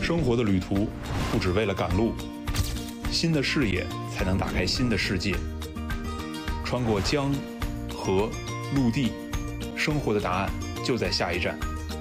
生活的旅途不只为了赶路，新的视野才能打开新的世界。穿过江、河、陆地，生活的答案就在下一站。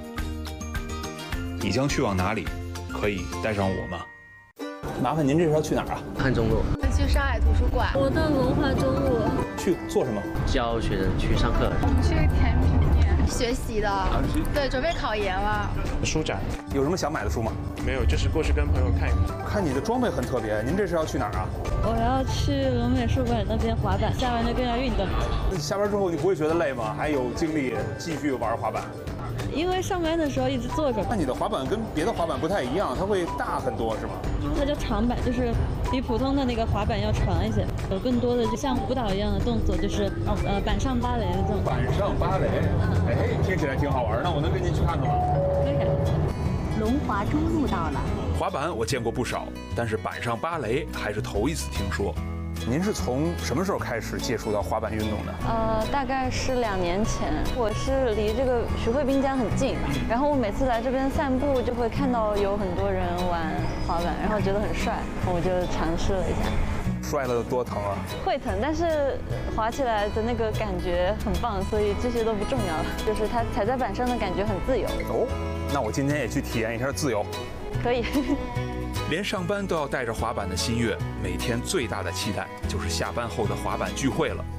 你将去往哪里？可以带上我吗？ 麻烦您这是要去哪儿啊？ 汉中路。 去上海图书馆。 我到文化中路。 去做什么？ 教学生去上课。 我们去甜品店学习的。对，准备考研了。 书展。有什么想买的书吗？ 没有，就是过去跟朋友看一看。 看你的装备很特别，您这是要去哪儿啊？ 我要去龙美术馆那边滑板，下班就跟着运动。 下班之后你不会觉得累吗？还有精力继续玩滑板？ 因为上班的时候一直坐着。 那你的滑板跟别的滑板不太一样，它会大很多是吗？ 它叫长板，就是比普通的那个滑板要长一些，有更多的就像舞蹈一样的动作，就是板上芭蕾的这种。 板上芭蕾，哎，听起来挺好玩。那我能跟您去看看吗？ 可以。 龙华中路到了。 滑板我见过不少，但是板上芭蕾还是头一次听说。 您是从什么时候开始接触到滑板运动的？ 大概是2年前。我是离这个徐汇滨江很近，然后我每次来这边散步就会看到有很多人玩滑板，然后觉得很帅，我就尝试了一下。 摔了多疼啊？ 会疼，但是滑起来的那个感觉很棒，所以这些都不重要了，就是它踩在板上的感觉很自由。 哦，那我今天也去体验一下自由。 可以。 连上班都要带着滑板的新月，每天最大的期待就是下班后的滑板聚会了。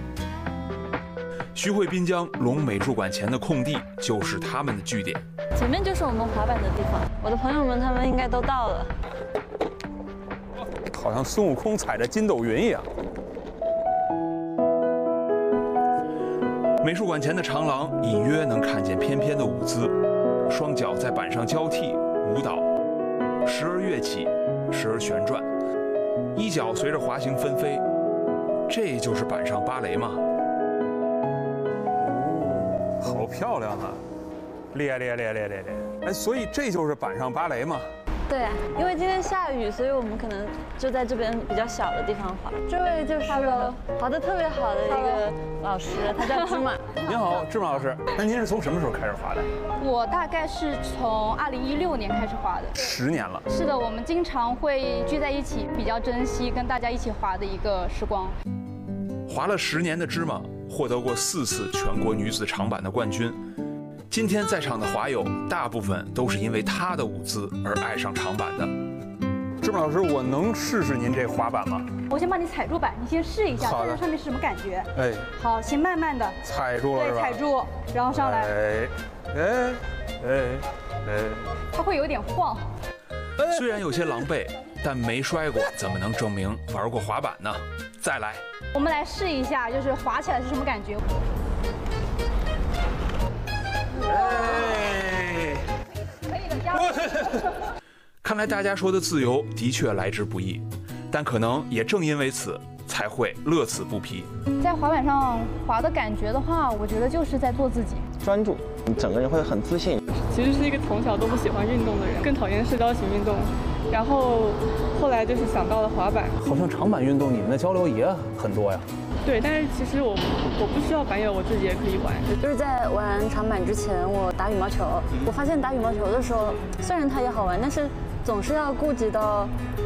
徐汇滨江龙美术馆前的空地就是他们的据点， 前面就是我们滑板的地方。我的朋友们他们应该都到了。 好像孙悟空踩着筋斗云一样。 美术馆前的长廊隐约能看见翩翩的舞姿，双脚在板上交替舞蹈，时而跃起，时而旋转，衣角随着滑行纷飞。这就是板上芭蕾吗？ 好漂亮啊！厉害！哎，所以这就是板上芭蕾吗？ 对啊，因为今天下雨，所以我们可能就在这边比较小的地方滑。这位就是滑得特别好的一个老师，他叫芝麻。 您好，芝麻老师。那您是从什么时候开始滑的？ 我大概是从2016年开始滑的。 10年了。 是的，我们经常会聚在一起，比较珍惜跟大家一起滑的一个时光。 滑了10年的芝麻，获得过4次全国女子长板的冠军。今天在场的滑友，大部分都是因为她的舞姿而爱上长板的。 芝麻老师，我能试试您这滑板吗？ 我先帮你踩住板，你先试一下， 好的， 在上面是什么感觉？ 哎， 好，先慢慢的踩住了是吧？ 对，踩住，然后上来。它会有点晃。 虽然有些狼狈，但没摔过怎么能证明玩过滑板呢？再来， 我们来试一下，就是滑起来是什么感觉？ 哎， 可以的，加油！ 看来大家说的自由的确来之不易，但可能也正因为此，才会乐此不疲。 在滑板上滑的感觉的话，我觉得就是在做自己， 专注，你整个人会很自信。 其实是一个从小都不喜欢运动的人，更讨厌社交型运动，然后后来就是想到了滑板。 好像长板运动你们的交流也很多呀？ 对，但是其实我不需要板友，我自己也可以玩。 就是在玩长板之前，我打羽毛球，我发现打羽毛球的时候，虽然它也好玩，但是总是要顾及到